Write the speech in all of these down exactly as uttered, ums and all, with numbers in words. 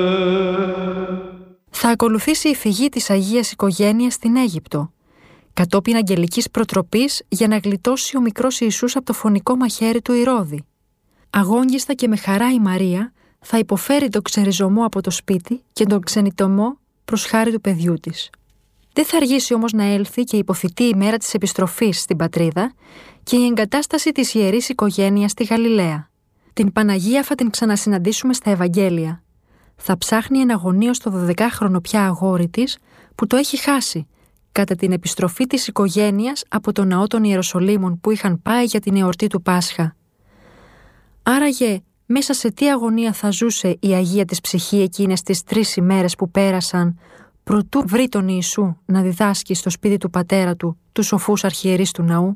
Θα ακολουθήσει η φυγή της Αγίας Οικογένειας στην Αίγυπτο, κατόπιν αγγελικής προτροπής για να γλιτώσει ο μικρός Ιησούς από το φωνικό μαχαίρι του Ηρώδη. Αγόγγιστα και με χαρά η Μαρία θα υποφέρει τον ξεριζωμό από το σπίτι και τον ξενιτωμό προς χάρη του παιδιού της. Δεν θα αργήσει όμως να έλθει και υποθητή η μέρα της επιστροφής στην πατρίδα και η εγκατάσταση της ιερής οικογένειας στη Γαλιλαία. Την Παναγία θα την ξανασυναντήσουμε στα Ευαγγέλια. Θα ψάχνει εναγωνίως το δωδεκάχρονο πια αγόρι της που το έχει χάσει κατά την επιστροφή της οικογένειας από τον ναό των Ιεροσολύμων που είχαν πάει για την εορτή του Πάσχα. Άραγε, μέσα σε τι αγωνία θα ζούσε η Αγία της ψυχή εκείνες τις τρεις ημέρες που πέρασαν προτού βρει τον Ιησού να διδάσκει στο σπίτι του πατέρα του τους σοφούς αρχιερείς του ναού.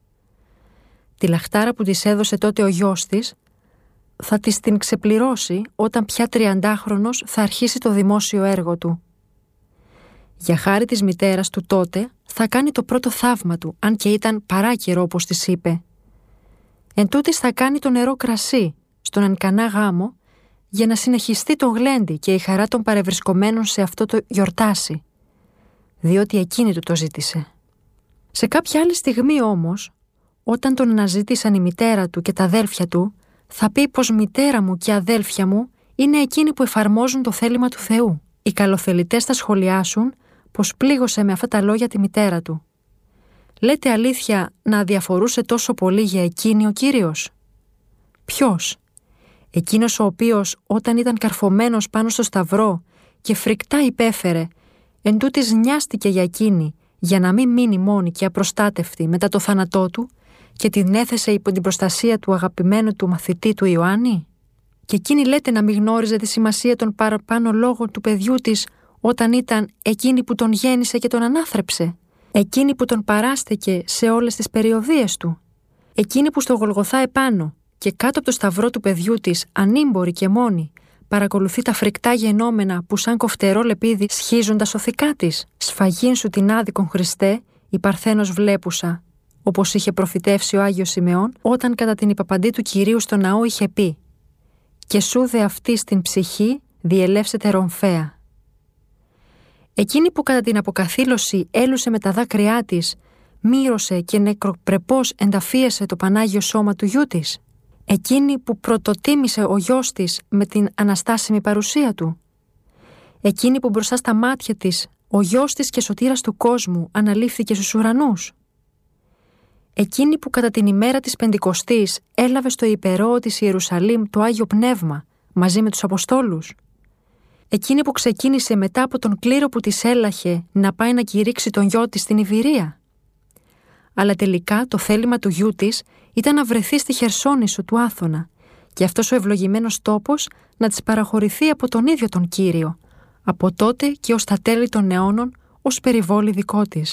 Τη λαχτάρα που της έδωσε τότε ο γιος της θα της την ξεπληρώσει όταν πια τριαντάχρονος θα αρχίσει το δημόσιο έργο του. Για χάρη της μητέρας του τότε θα κάνει το πρώτο θαύμα του, αν και ήταν παράκαιρο όπως της είπε. Εν τούτης θα κάνει το νερό κρασί στον Ενκανά γάμο για να συνεχιστεί το γλέντι και η χαρά των παρευρισκομένων σε αυτό το γιορτάσι, διότι εκείνη του το ζήτησε. Σε κάποια άλλη στιγμή όμως, όταν τον αναζήτησαν η μητέρα του και τα αδέλφια του, θα πει πως μητέρα μου και αδέλφια μου είναι εκείνοι που εφαρμόζουν το θέλημα του Θεού. Οι καλοθελητές θα σχολιάσουν πως πλήγωσε με αυτά τα λόγια τη μητέρα του. Λέτε αλήθεια να αδιαφορούσε τόσο πολύ για εκείνη ο Κύριος? Ποιος? Εκείνος ο οποίος όταν ήταν καρφωμένος πάνω στο σταυρό και φρικτά υπέφερε, εν τούτης νοιάστηκε για εκείνη για να μην μείνει μόνη και απροστάτευτη μετά το θάνατό του και την έθεσε υπό την προστασία του αγαπημένου του μαθητή του Ιωάννη? Και εκείνη λέτε να μην γνώριζε τη σημασία των παραπάνω λόγων του παιδιού της όταν ήταν εκείνη που τον γέννησε και τον ανάθρεψε, εκείνη που τον παράστηκε σε όλες τις περιοδίες του, εκείνη που στο Γολγοθά επάνω και κάτω από το σταυρό του παιδιού της, ανήμπορη και μόνη, παρακολουθεί τα φρικτά γενόμενα που σαν κοφτερό λεπίδι σχίζουν τα σωθικά της. Σφαγήν σου την άδικον Χριστέ, η παρθένος βλέπουσα, όπως είχε προφητεύσει ο Άγιος Σιμεών όταν κατά την υπαπαντή του Κυρίου στο ναό είχε πει «Και σου δε αυτή στην ψυχή διελεύσετε ρομφαία». Εκείνη που κατά την αποκαθήλωση έλουσε με τα δάκρυά της, μύρωσε και νεκροπρεπώς ενταφίεσε το Πανάγιο σώμα του γιού της. Εκείνη που πρωτοτίμησε ο γιος της με την αναστάσιμη παρουσία του. Εκείνη που μπροστά στα μάτια της ο γιος της και σωτήρας του κόσμου αναλήφθηκε στους ουρανούς. Εκείνη που κατά την ημέρα της Πεντηκοστής έλαβε στο υπερόο της Ιερουσαλήμ το Άγιο Πνεύμα μαζί με τους Αποστόλους. Εκείνη που ξεκίνησε μετά από τον κλήρο που της έλαχε να πάει να κηρύξει τον γιο της στην Ιβηρία. Αλλά τελικά το θέλημα του γιού της ήταν να βρεθεί στη Χερσόνησο του Άθωνα και αυτός ο ευλογημένος τόπος να της παραχωρηθεί από τον ίδιο τον Κύριο, από τότε και ως τα τέλη των αιώνων ως περιβόλι δικό της.